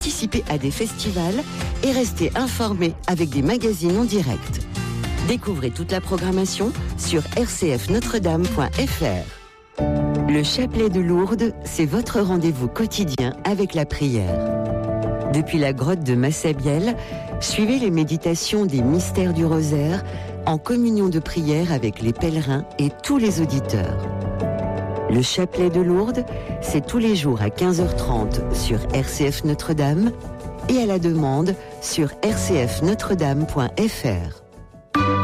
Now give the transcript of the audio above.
participer à des festivals et rester informé avec des magazines en direct. Découvrez toute la programmation sur rcfnotredame.fr. Le chapelet de Lourdes, c'est votre rendez-vous quotidien avec la prière. Depuis la grotte de Massabielle, suivez les méditations des mystères du rosaire en communion de prière avec les pèlerins et tous les auditeurs. Le chapelet de Lourdes, c'est tous les jours à 15h30 sur RCF Notre-Dame et à la demande sur rcfnotredame.fr.